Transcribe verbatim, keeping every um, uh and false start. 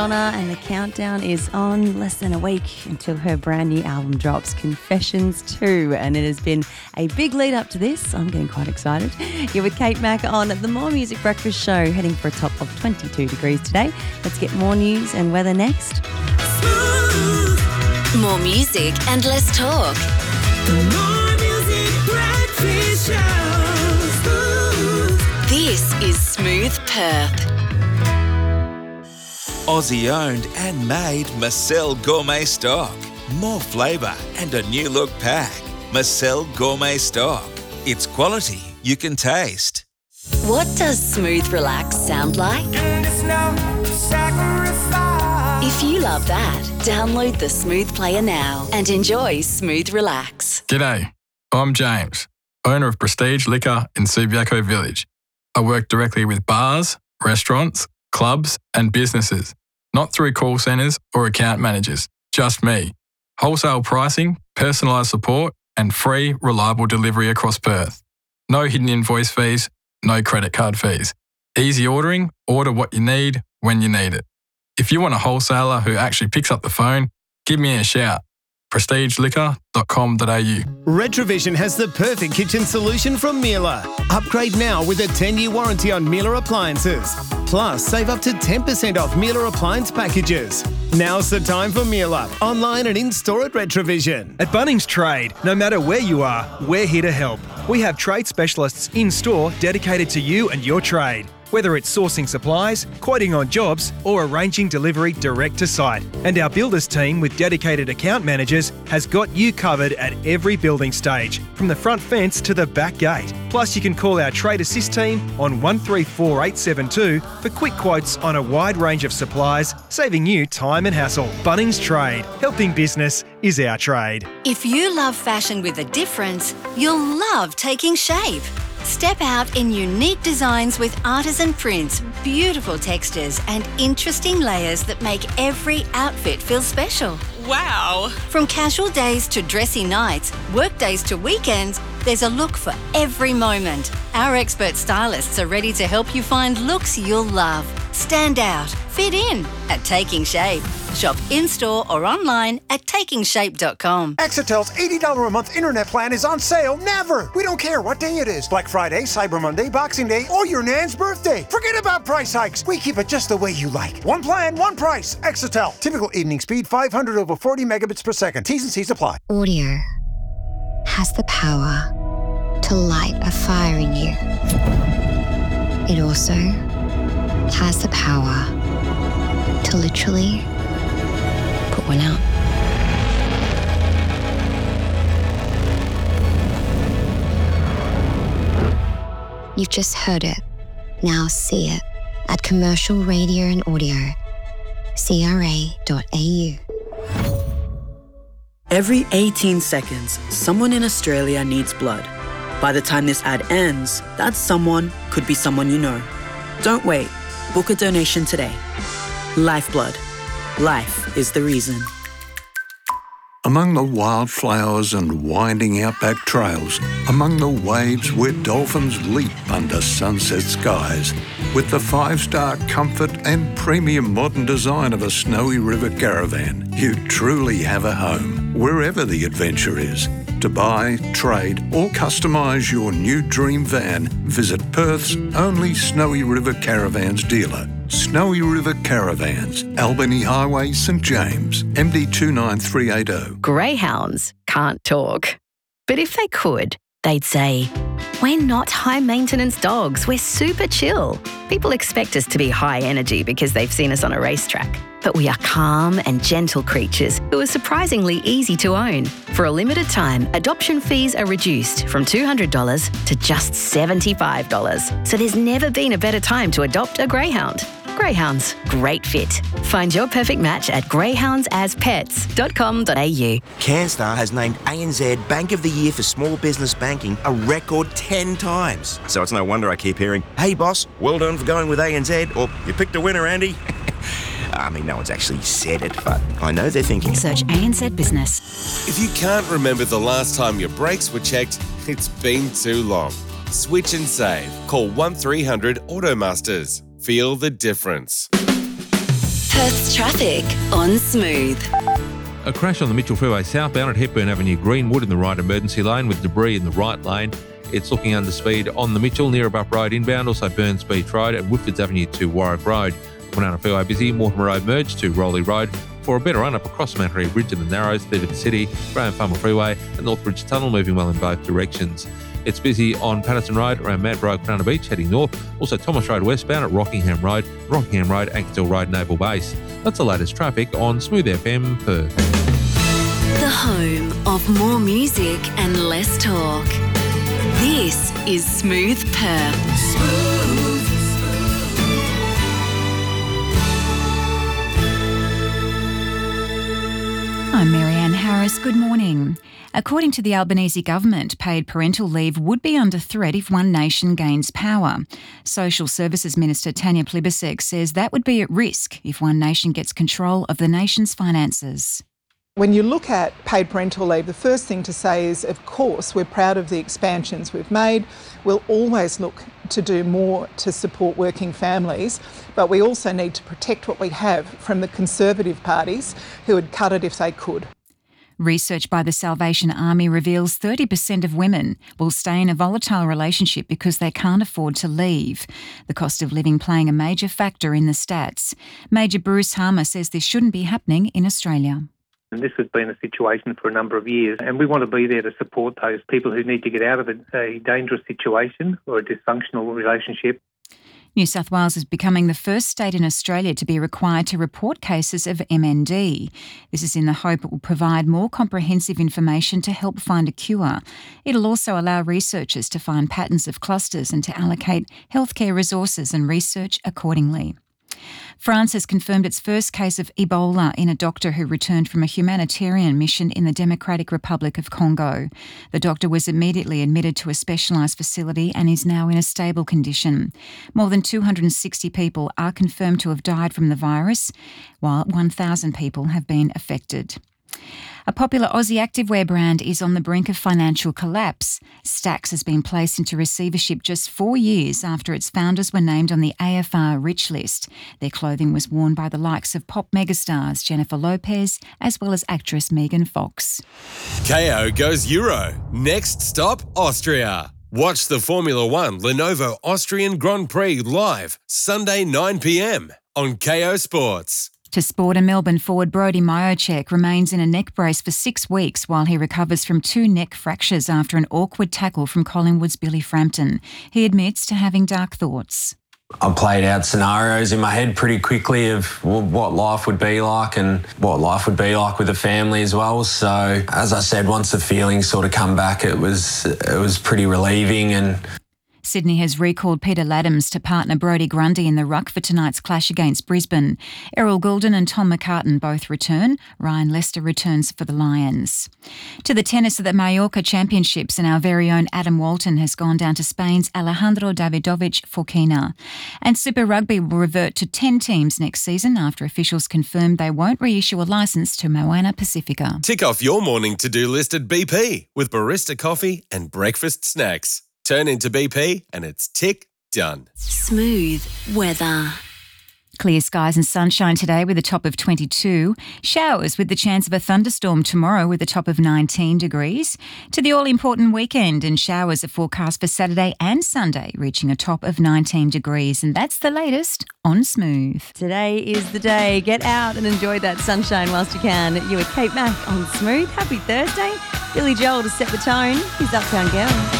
Madonna, and the countdown is on. Less than a week until her brand new album drops, Confessions two, and it has been a big lead up to this. I'm getting quite excited. You're with Kate Mack on the More Music Breakfast Show, heading for a top of twenty-two degrees today. Let's get more news and weather next. More music and less talk. The More Music Breakfast Show. This is Smooth Perth. Aussie-owned and made Marcel Gourmet Stock. More flavour and a new look pack. Marcel Gourmet Stock. It's quality you can taste. What does Smooth Relax sound like? If you love that, download the Smooth Player now and enjoy Smooth Relax. G'day, I'm James, owner of Prestige Liquor in Subiaco Village. I work directly with bars, restaurants, clubs and businesses, not through call centres or account managers, just me. Wholesale pricing, personalised support and free, reliable delivery across Perth. No hidden invoice fees, no credit card fees. Easy ordering, order what you need when you need it. If you want a wholesaler who actually picks up the phone, give me a shout. prestige liquor dot com dot a u. Retrovision has the perfect kitchen solution from Miele. Upgrade now with a ten-year warranty on Miele appliances. Plus, save up to ten percent off Miele appliance packages. Now's the time for Miele. Online and in-store at Retrovision. At Bunnings Trade, no matter where you are, we're here to help. We have trade specialists in-store dedicated to you and your trade. Whether it's sourcing supplies, quoting on jobs, or arranging delivery direct to site. And our builders team with dedicated account managers has got you covered at every building stage, from the front fence to the back gate. Plus, you can call our Trade Assist team on one three four eight seven two for quick quotes on a wide range of supplies, saving you time and hassle. Bunnings Trade. Helping business is our trade. If you love fashion with a difference, you'll love Taking Shape. Step out in unique designs with artisan prints, beautiful textures and interesting layers that make every outfit feel special. Wow! From casual days to dressy nights, work days to weekends, there's a look for every moment. Our expert stylists are ready to help you find looks you'll love. Stand out, fit in at Taking Shape. Shop in-store or online at taking shape dot com. Exitel's eighty dollars a month internet plan is on sale never. We don't care what day it is. Black Friday, Cyber Monday, Boxing Day, or your Nan's birthday. Forget about price hikes. We keep it just the way you like. One plan, one price. Exitel. Typical evening speed, five hundred over forty megabits per second. T's and C's apply. Audio has the power to light a fire in you. It also has the power to literally put one out. You've just heard it. Now see it at Commercial Radio and Audio. C R A dot A U. Every eighteen seconds, someone in Australia needs blood. By the time this ad ends, that someone could be someone you know. Don't wait. Book a donation today. Lifeblood. Life is the reason. Among the wildflowers and winding outback trails, among the waves where dolphins leap under sunset skies, with the five-star comfort and premium modern design of a Snowy River caravan, you truly have a home, wherever the adventure is. To buy, trade or customise your new dream van, visit Perth's only Snowy River Caravans dealer. Snowy River Caravans, Albany Highway, St James, M D two nine three eight zero. Greyhounds can't talk. But if they could, they'd say, "We're not high-maintenance dogs, we're super chill." People expect us to be high energy because they've seen us on a racetrack. But we are calm and gentle creatures who are surprisingly easy to own. For a limited time, adoption fees are reduced from two hundred dollars to just seventy-five dollars. So there's never been a better time to adopt a greyhound. Greyhounds, great fit. Find your perfect match at greyhounds as pets dot com dot a u. CanStar has named A N Z Bank of the Year for Small Business Banking a record ten times. So it's no wonder I keep hearing, "Hey boss, well done for going with A N Z," or "You picked a winner, Andy." I mean, no one's actually said it, but I know they're thinking. Search A N Z Business. If you can't remember the last time your brakes were checked, it's been too long. Switch and save. Call one three hundred Automasters. Feel the difference. Perth's traffic on Smooth. A crash on the Mitchell Freeway southbound at Hepburn Avenue, Greenwood in the right emergency lane with debris in the right lane. It's looking under speed on the Mitchell near Abrupt Road inbound, also Burns Beach Road and Whitfords Avenue to Warwick Road. Kwinana Freeway busy, Mortimer Road merge to Rowley Road. For a better run up across Mount Bridge in the Narrows, through to the city, Graham Farmer Freeway and Northbridge Tunnel moving well in both directions. It's busy on Patterson Road around Mad Road, Kwinana Beach heading north. Also Thomas Road westbound at Rockingham Road, Rockingham Road, Ankerstall Road, Naval Base. That's the latest traffic on Smooth F M Perth. The home of more music and less talk. This is Smooth Perth. Smooth. I'm Marianne Harris. Good morning. According to the Albanese government, paid parental leave would be under threat if One Nation gains power. Social Services Minister Tanya Plibersek says that would be at risk if One Nation gets control of the nation's finances. When you look at paid parental leave, the first thing to say is, of course, we're proud of the expansions we've made. We'll always look to do more to support working families, but we also need to protect what we have from the Conservative parties who would cut it if they could. Research by the Salvation Army reveals thirty percent of women will stay in a volatile relationship because they can't afford to leave. The cost of living playing a major factor in the stats. Major Bruce Harmer says this shouldn't be happening in Australia. And this has been a situation for a number of years, and we want to be there to support those people who need to get out of a, a dangerous situation or a dysfunctional relationship. New South Wales is becoming the first state in Australia to be required to report cases of M N D. This is in the hope it will provide more comprehensive information to help find a cure. It'll also allow researchers to find patterns of clusters and to allocate healthcare resources and research accordingly. France has confirmed its first case of Ebola in a doctor who returned from a humanitarian mission in the Democratic Republic of Congo. The doctor was immediately admitted to a specialised facility and is now in a stable condition. More than two hundred sixty people are confirmed to have died from the virus, while one thousand people have been affected. A popular Aussie activewear brand is on the brink of financial collapse. Stax has been placed into receivership just four years after its founders were named on the A F R Rich List. Their clothing was worn by the likes of pop megastars Jennifer Lopez as well as actress Megan Fox. K O goes Euro. Next stop, Austria. Watch the Formula One Lenovo Austrian Grand Prix live Sunday nine p m on K O Sports. To sport, a Melbourne forward Brodie Miochek remains in a neck brace for six weeks while he recovers from two neck fractures after an awkward tackle from Collingwood's Billy Frampton. He admits to having dark thoughts. I played out scenarios in my head pretty quickly of what life would be like and what life would be like with a family as well. So, as I said, once the feelings sort of come back, it was it was pretty relieving. And Sydney has recalled Peter Laddams to partner Brodie Grundy in the ruck for tonight's clash against Brisbane. Errol Goulden and Tom McCartan both return. Ryan Lester returns for the Lions. To the tennis of the Mallorca Championships, and our very own Adam Walton has gone down to Spain's Alejandro Davidovich Forquina. And Super Rugby will revert to ten teams next season after officials confirmed they won't reissue a licence to Moana Pacifica. Tick off your morning to-do list at B P with barista coffee and breakfast snacks. Turn into B P and it's tick done. Smooth weather. Clear skies and sunshine today with a top of twenty-two. Showers with the chance of a thunderstorm tomorrow with a top of nineteen degrees. To the all-important weekend, and showers are forecast for Saturday and Sunday, reaching a top of nineteen degrees. And that's the latest on Smooth. Today is the day. Get out and enjoy that sunshine whilst you can. You with Kate Mack on Smooth. Happy Thursday. Billy Joel to set the tone. He's Uptown Girl.